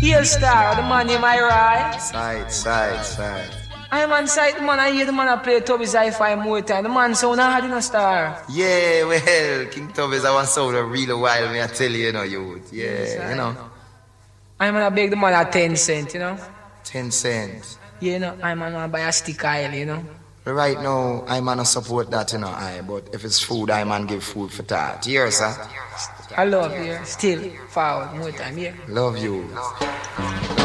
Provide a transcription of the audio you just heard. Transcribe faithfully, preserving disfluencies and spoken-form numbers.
Here star, the man in my right. Side, side, side. I'm on side, the man I hear the man I play Tubby's hi-fi more time. The man sound hard in a star. Yeah, well, King Tubby's I want sound a real while, me I tell you, you know, youth. Yeah, yes, you know. I'm gonna beg the man at ten cent, you know. Ten cents. Yeah, you know, I'm gonna buy a stick oil, you know. Right now, I'm gonna support that, you know, I. But if it's food, I'm gonna give food for that. Here, sir. I love you. Still forward more time, yeah. Love you.